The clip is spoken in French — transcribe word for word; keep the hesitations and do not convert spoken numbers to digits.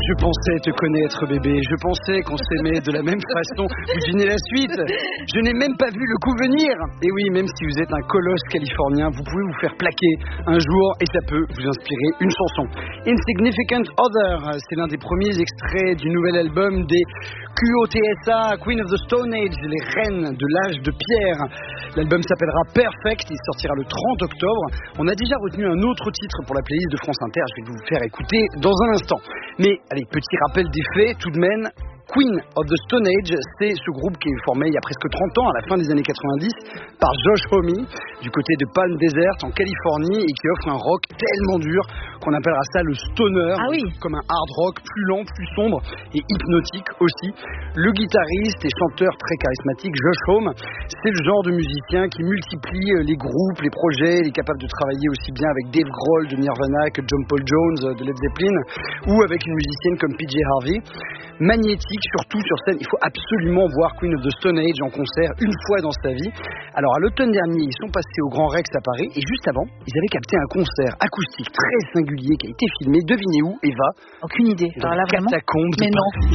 Je pensais te connaître, bébé. Je pensais qu'on s'aimait de la même façon. Vous devinez la suite? Je n'ai même pas vu le coup venir. Et oui, même si vous êtes un colosse californien, vous pouvez vous faire plaquer un jour et ça peut vous inspirer une chanson. Insignificant Other, c'est l'un des premiers extraits du nouvel album des Q O T S A, Queen of the Stone Age, les reines de l'âge de pierre. L'album s'appellera Perfect, il sortira le trente octobre. On a déjà retenu un autre titre pour la playlist de France Inter, je vais vous faire écouter dans un instant. Mais allez, petit rappel des faits tout de même. Queen of the Stone Age, c'est ce groupe qui est formé il y a presque trente ans, à la fin des années quatre-vingt-dix, par Josh Homme, du côté de Palm Desert, en Californie, et qui offre un rock tellement dur qu'on appellera ça le stoner, ah oui. comme un hard rock plus lent, plus sombre et hypnotique aussi. Le guitariste et chanteur très charismatique Josh Homme, c'est le genre de musicien qui multiplie les groupes, les projets, il est capable de travailler aussi bien avec Dave Grohl de Nirvana que John Paul Jones de Led Zeppelin, ou avec une musicienne comme P J Harvey. Magnétique, surtout sur scène, il faut absolument voir Queen of the Stone Age en concert une fois dans sa vie. Alors à l'automne dernier, ils sont passés au Grand Rex à Paris et juste avant, ils avaient capté un concert acoustique très singulier qui a été filmé, devinez où, Eva? Aucune idée. Dans Alors là, les catacombes Mais de non.